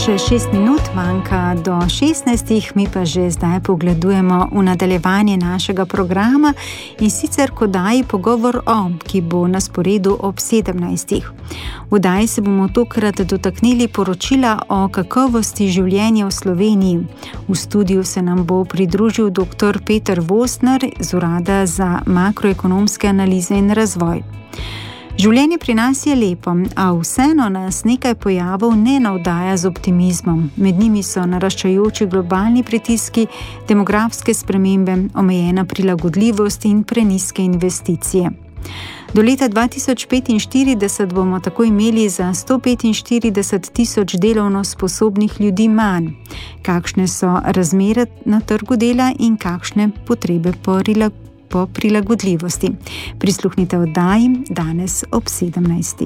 Še 6 minut manjka do 16, mi pa že zdaj pogledujemo v nadaljevanje našega programa in sicer k oddaji Pogovor o, ki bo na sporedu ob 17. V oddaji se bomo tokrat dotaknili poročila o kakovosti življenja v Sloveniji. V studiu se nam bo pridružil dr. Peter Vosner z Urada za makroekonomske analize in razvoj. Življenje pri nas je lepo, a vseeno nas nekaj pojavov ne navdaja z optimizmom. Med njimi so naraščajoči globalni pritiski, demografske spremembe, omejena prilagodljivost in prenizke investicije. Do leta 2045 bomo tako imeli za 145.000 delovno sposobnih ljudi manj. Kakšne so razmere na trgu dela in kakšne potrebe po prilagodljivosti. Prisluhnite oddaji danes ob 17.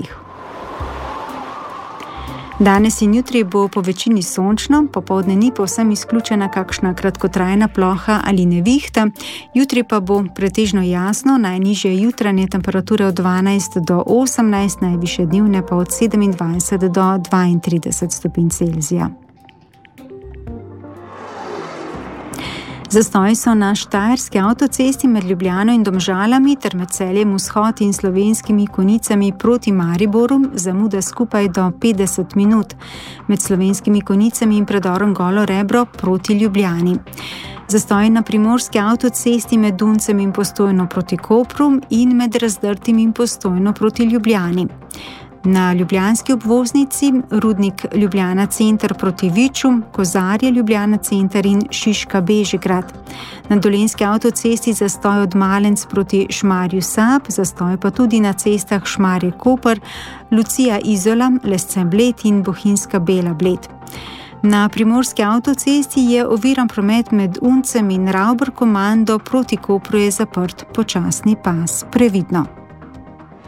Danes in jutri bo po večini sončno, popoldne ni povsem izključena kakšna kratkotrajna ploha ali nevihta, jutri pa bo pretežno jasno, najnižje jutranje temperature od 12 do 18, najvišje dnevne pa od 27 do 32 stopinj Celzija. Zastoji so na štajerski avtocesti med Ljubljano in Domžalami ter med Celjem Vzhod in Slovenskimi Konjicami proti Mariboru, zamuda skupaj do 50 minut, med Slovenskimi Konjicami in predorom Golo Rebro proti Ljubljani. Zastoji na primorski avtocesti med Duncem in Postojno proti Kopru in med Razdrtim in Postojno proti Ljubljani. Na ljubljanski obvoznici Rudnik Ljubljana center proti Viču, Kozarje Ljubljana center in Šiška Bežigrad. Na dolenjski avtocesti zastoj od Malenc proti Šmarju Sab, zastoj pa tudi na cestah Šmarje Koper, Lucija Izola, Lesce Bled in Bohinjska Bela Bled. Na primorski avtocesti je oviran promet med Uncem in Ravber Komando, proti Kopru je zaprt počasni pas. Previdno.